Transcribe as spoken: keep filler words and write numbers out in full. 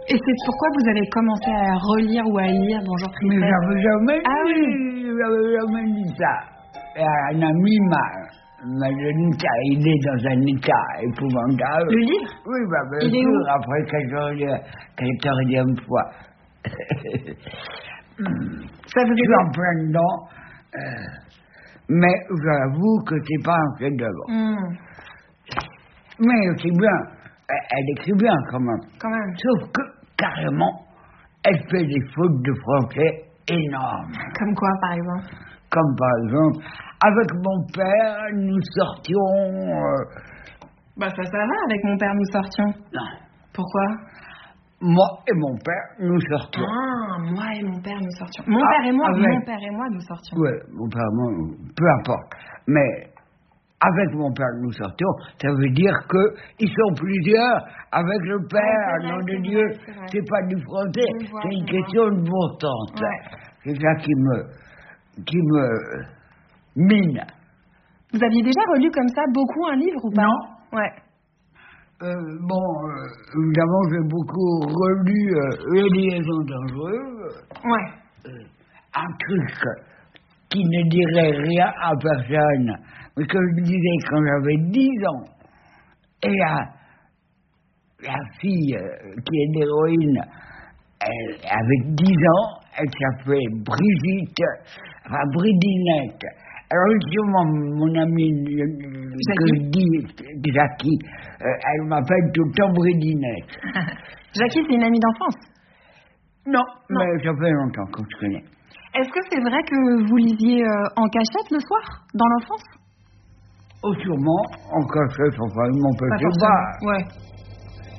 Et c'est pourquoi vous avez commencé à relire ou à lire Bonjour Tristesse? Mais j'avais jamais Ah dit, oui. j'avais jamais dit ça. Et un ami m'a, m'a donné ça. Il est dans un état épouvantable. Le livre? Oui, bah, bien Il est sûr, où? après quatorzième fois. Ça vous Je suis aide? en plein dedans. Euh, mais j'avoue que c'est pas un chef-d'œuvre. Mmh. Mais c'est bien. Elle, elle écrit bien quand même. Quand même. Sauf que, carrément, elle fait des fautes de français énormes. Comme quoi, par exemple? Comme par exemple, avec mon père, nous sortions... Euh... Bah ça, ça va, avec mon père, nous sortions. Non. Pourquoi? Moi et mon père, nous sortions. Ah, moi et mon père, nous sortions. Mon Ah, père et moi, avec... mon père et moi, nous sortions. Oui, mon père, moi, peu importe. Mais... Avec mon père, nous sortions, ça veut dire qu'ils sont plusieurs avec le père, ouais, nom vrai, de c'est Dieu. vrai, c'est vrai. C'est pas du français, vois, c'est une je question vois. de bon sens. Ouais. C'est ça qui me, qui me mine. Vous aviez déjà relu comme ça beaucoup un livre ou pas? Non. Ouais. Euh, bon, euh, évidemment, j'ai beaucoup relu euh, Les liaisons dangereuses. Ouais. Euh, un truc qui ne dirait rien à personne, mais que je disais quand j'avais dix ans. Et la, la fille euh, qui est l'héroïne, elle avait dix ans, elle s'appelait Brigitte, enfin Bridinette. Alors justement, mon amie que je dis, Jackie, euh, elle m'appelle tout le temps Bridinette. Jackie, c'est une amie d'enfance? Non, Non, mais ça fait longtemps qu'on se connaît. Est-ce que c'est vrai que vous lisiez euh, en cachette le soir, dans l'enfance? Oh, sûrement, en cachette, enfin, ils m'empêchaient forcément. pas. Ouais.